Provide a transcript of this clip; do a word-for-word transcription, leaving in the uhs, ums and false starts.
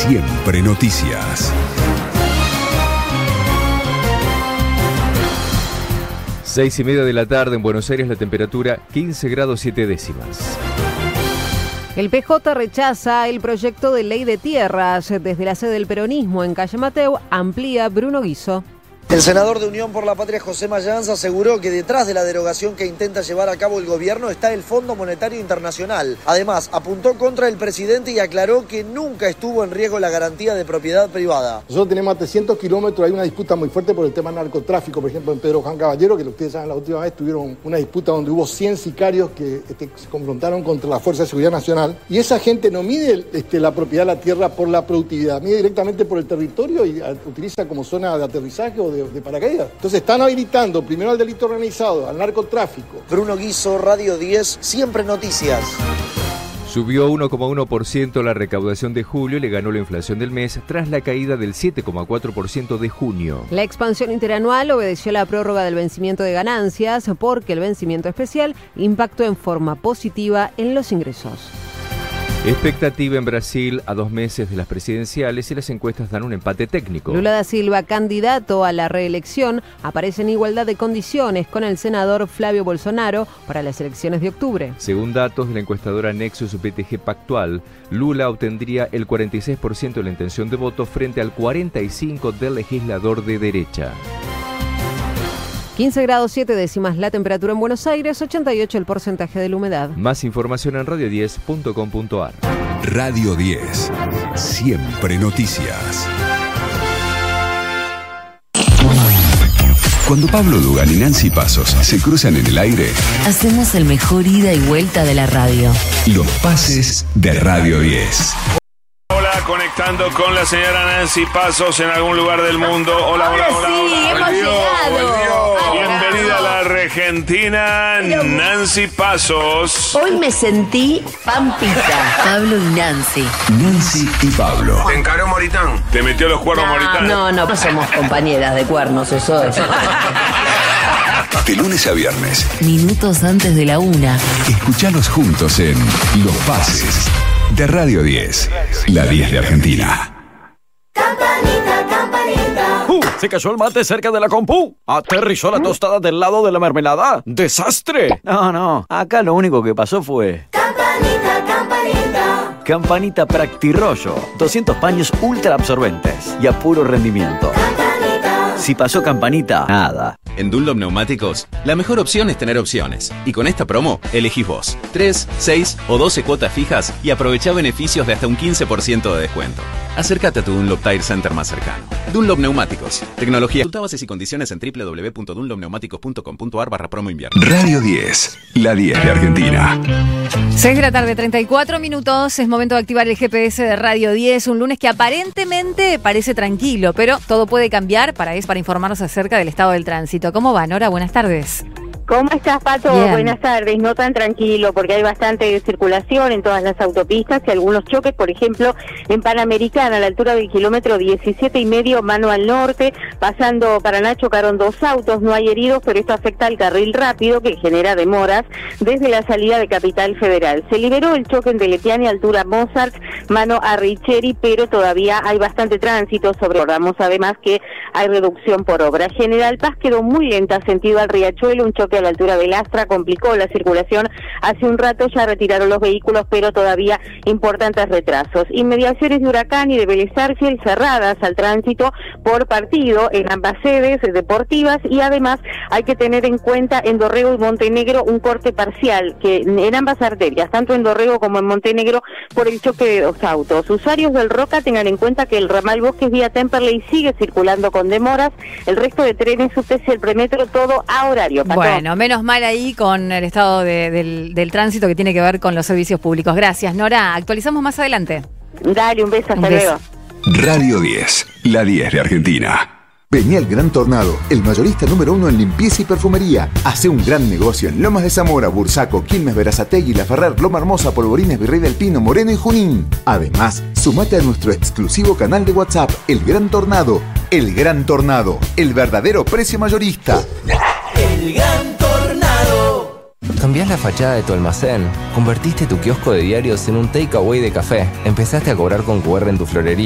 Siempre Noticias. Seis y media de la tarde en Buenos Aires, la temperatura quince grados siete décimas. El P J rechaza el proyecto de ley de tierras. Desde la sede del peronismo en Calle Mateu, amplía Bruno Guiso. El senador de Unión por la Patria, José Mayans, aseguró que detrás de la derogación que intenta llevar a cabo el gobierno está el Fondo Monetario Internacional. Además, apuntó contra el presidente y aclaró que nunca estuvo en riesgo la garantía de propiedad privada. Nosotros tenemos a trescientos kilómetros, hay una disputa muy fuerte por el tema del narcotráfico, por ejemplo en Pedro Juan Caballero, que ustedes saben la última vez tuvieron una disputa donde hubo cien sicarios que este, se confrontaron contra la Fuerza de Seguridad Nacional, y esa gente no mide este, la propiedad de la tierra por la productividad, mide directamente por el territorio y a, utiliza como zona de aterrizaje o de De, de paracaídas. Entonces están habilitando primero al delito organizado, al narcotráfico. Bruno Guiso, Radio diez, Siempre Noticias. Subió uno coma uno por ciento la recaudación de julio y le ganó la inflación del mes tras la caída del siete coma cuatro por ciento de junio. La expansión interanual obedeció a la prórroga del vencimiento de ganancias porque el vencimiento especial impactó en forma positiva en los ingresos. Expectativa en Brasil a dos meses de las presidenciales y las encuestas dan un empate técnico. Lula da Silva, candidato a la reelección, aparece en igualdad de condiciones con el senador Flavio Bolsonaro para las elecciones de octubre. Según datos de la encuestadora Nexus B T G Pactual, Lula obtendría el cuarenta y seis por ciento de la intención de voto frente al cuarenta y cinco por ciento del legislador de derecha. quince grados siete décimas la temperatura en Buenos Aires, ochenta y ocho el porcentaje de la humedad. Más información en radio diez punto com punto ar. Radio diez. Siempre Noticias. Cuando Pablo Dugan y Nancy Pasos se cruzan en el aire, hacemos el mejor ida y vuelta de la radio. Los pases de Radio diez. Conectando con la señora Nancy Pasos en algún lugar del mundo. Hola, hola, hola. Sí, hola. hemos Volvió, llegado. volvió. Bienvenida a la Argentina, Pero... Nancy Pasos. Hoy me sentí pampita. Pablo y Nancy. Nancy y Pablo. Te encaró Moritán. Te metió los cuernos no, Moritán. No, no, no somos compañeras de cuernos, eso es. De lunes a viernes. Minutos antes de la una. Escuchalos juntos en Los Pases de Radio diez, la diez de Argentina. Campanita, campanita. Uh, se cayó el mate cerca de la compu. Aterrizó la tostada del lado de la mermelada. ¡Desastre! No, no, acá lo único que pasó fue... Campanita, campanita. Campanita Practirollo. doscientos paños ultra absorbentes y a puro rendimiento. Campanita. Si pasó Campanita, nada. En Dunlop Neumáticos, la mejor opción es tener opciones. Y con esta promo, elegís vos. tres, seis o doce cuotas fijas y aprovechá beneficios de hasta un quince por ciento de descuento. Acércate a tu Dunlop Tire Center más cercano. Dunlop Neumáticos. Tecnología. Consulta bases y condiciones en doble u doble u doble u punto dunlop neumáticos punto com punto ar barra promo invierno. Radio diez, la diez de Argentina. seis de la tarde, treinta y cuatro minutos. Es momento de activar el G P S de Radio diez. Un lunes que aparentemente parece tranquilo, pero todo puede cambiar. Para eso, para informarnos acerca del estado del tránsito. ¿Cómo va, Nora? Buenas tardes. ¿Cómo estás, Pato? Bien. Buenas tardes. No tan tranquilo, porque hay bastante circulación en todas las autopistas y algunos choques, por ejemplo, en Panamericana, a la altura del kilómetro diecisiete y medio, mano al norte, pasando Paraná, chocaron dos autos, no hay heridos, pero esto afecta al carril rápido, que genera demoras desde la salida de Capital Federal. Se liberó el choque en Deletiani, altura Mozart, mano a Richeri, pero todavía hay bastante tránsito. Recordamos además que hay reducción por obra. General Paz quedó muy lenta, sentido al Riachuelo, un choque a la altura del Astra complicó la circulación. Hace un rato ya retiraron los vehículos, pero todavía importantes retrasos. Inmediaciones de Huracán y de Vélez Sarsfield cerradas al tránsito por partido en ambas sedes deportivas, y además hay que tener en cuenta en Dorrego y Montenegro un corte parcial que en ambas arterias, tanto en Dorrego como en Montenegro, por el choque de dos autos. Usuarios del Roca tengan en cuenta que el ramal Bosques vía Temperley sigue circulando con demoras. El resto de trenes, U T C, el premetro, todo a horario. Pato. Bueno, menos mal ahí con el estado de, del, del tránsito que tiene que ver con los servicios públicos. Gracias, Nora. Actualizamos más adelante. Dale, un beso, hasta un beso. luego. Radio diez, la diez de Argentina. Vení al Gran Tornado, el mayorista número uno en limpieza y perfumería. Hace un gran negocio en Lomas de Zamora, Bursaco, Quilmes, Berazategui, La Ferrer, Loma Hermosa, Polvorines, Virrey del Pino, Moreno y Junín. Además, sumate a nuestro exclusivo canal de WhatsApp, El Gran Tornado. El Gran Tornado, el verdadero precio mayorista. El Gran Tornado. Cambiás la fachada de tu almacén, convertiste tu kiosco de diarios en un takeaway de café, empezaste a cobrar con Q R en tu florería.